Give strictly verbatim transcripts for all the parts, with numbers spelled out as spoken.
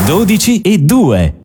dodici e due.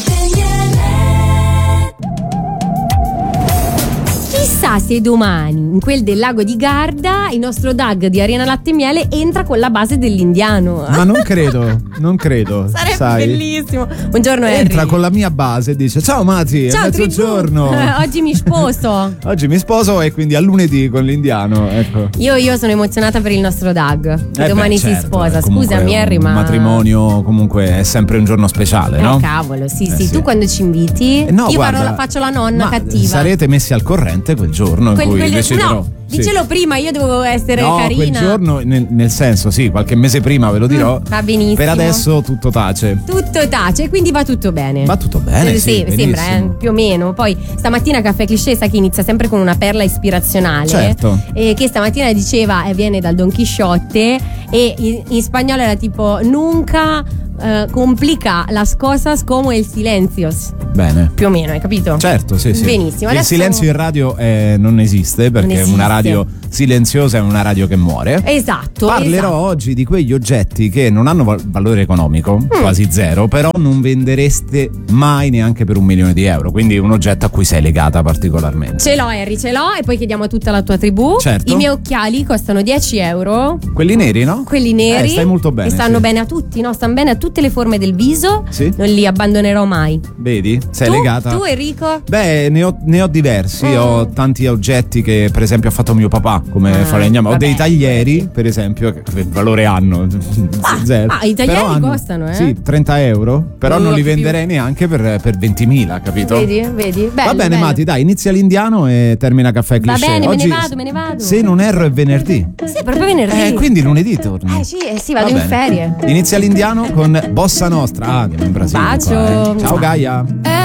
Chissà se domani, in quel del lago di Garda, il nostro Doug di Arena Latte e Miele entra con la base dell'indiano. Ma non credo, non credo. Sarebbe sai. bellissimo. Buongiorno Harry. Entra con la mia base e dice: ciao Mati, Ciao, è mezzogiorno. tribù. Oggi mi sposo. Oggi mi sposo e quindi a lunedì con l'indiano, ecco. Io, io sono emozionata per il nostro Doug, che Eh domani beh, si certo, sposa. eh, comunque Scusami Harry, un ma matrimonio comunque è sempre un giorno speciale, Eh, no? cavolo, sì, Eh, sì, sì. Tu quando ci inviti? Eh, no, io guarda, farò- faccio la nonna ma cattiva. sarete messi al corrente quel giorno Quel- in cui quelle- deciderò. no, Sì. dicelo prima, io devo essere No, carina. quel giorno nel, nel senso, sì, qualche mese prima ve lo dirò. Mm, va benissimo. Per adesso tutto tace. Tutto tace e quindi va tutto bene. Va tutto bene, Eh, sì, sembra, benissimo. eh, più o meno. Poi stamattina Caffè Cliché sa che inizia sempre con una perla ispirazionale. Certo. E che stamattina diceva e viene dal Don Chisciotte e in, in spagnolo era tipo nunca eh, complica las cosas como el silencios. Bene. Più o meno, hai capito? Certo, sì, sì. Benissimo. Il Adesso- silenzio in radio eh, non esiste perché Non è una esiste. radio silenziosa, è una radio che muore. Esatto. Parlerò esatto. oggi di quegli oggetti che non hanno val- valore economico, Mm. quasi zero, però non vendereste mai neanche per un milione di euro, quindi un oggetto a cui sei legata particolarmente. Ce l'ho Harry, ce l'ho e poi chiediamo a tutta la tua tribù. Certo. I miei occhiali costano dieci euro. Quelli neri, no? Quelli neri. Eh, stai molto bene. E stanno sì. bene a tutti, no? Stanno bene a tutte le forme del viso. Sì. Non li abbandonerò mai. Vedi? Sei tu, legata? Tu Enrico? Beh, ne ho, ne ho diversi, Mm. ho tanti oggetti che per esempio ha fatto mio papà come Ah, falegname. Ho vabbè. dei taglieri, per esempio, che che valore hanno? Zero. ah, i taglieri Però hanno- costano, eh? Sì, trenta euro, però Uh, non li più- venderei neanche per, per ventimila, capito? Vedi, vedi? Bello, Va bene, bello. Mati, dai, inizia l'indiano e termina Caffè Va Cliché. bene, me ne Oggi, vado, me ne vado. Se non erro è venerdì. Sì, è proprio venerdì. Eh, quindi lunedì torni. Eh sì, eh sì, vado Va in bene. ferie. Inizia l'indiano con Bossa Nostra. Ah, andiamo in Brasile. Bacio. qua, eh. Ciao Gaia.